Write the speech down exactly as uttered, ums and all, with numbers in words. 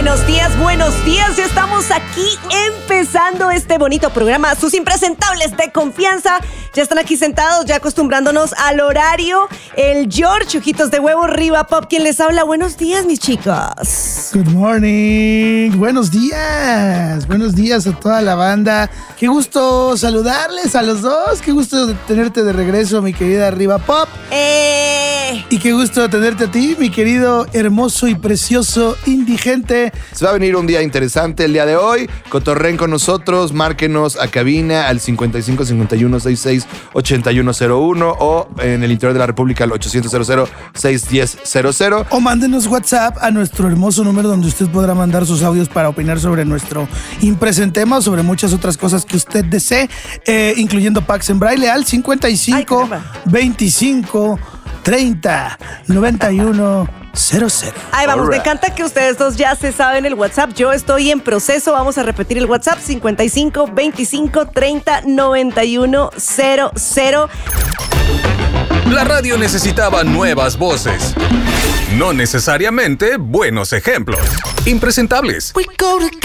Buenos días, buenos días. Ya estamos aquí empezando este bonito programa. Sus impresentables de confianza ya están aquí sentados, ya acostumbrándonos al horario. El George, ojitos de huevo, Riva Pop, quien les habla. Buenos días, mis chicos. Good morning. Buenos días. Buenos días a toda la banda. Qué gusto saludarles a los dos. Qué gusto tenerte de regreso, mi querida Riva Pop. Eh... Y qué gusto tenerte a ti, mi querido, hermoso y precioso indigente. Se va a venir un día interesante el día de hoy. Cotorren con nosotros, márquenos a cabina al cincuenta y cinco cincuenta y uno sesenta y seis ochenta y uno cero uno o en el interior de la República al ochocientos cero cero seis diez cero cero. O mándenos WhatsApp a nuestro hermoso número donde usted podrá mandar sus audios para opinar sobre nuestro impresentema o sobre muchas otras cosas que usted desee, eh, incluyendo Pax en Braille al cincuenta y cinco veinticinco treinta noventa y uno cero cero. Ahí vamos, All me right. encanta que ustedes dos ya se saben el WhatsApp. Yo estoy en proceso. Vamos a repetir el WhatsApp: cincuenta y cinco veinticinco treinta noventa y uno cero cero. La radio necesitaba nuevas voces, no necesariamente buenos ejemplos. Impresentables. We go together.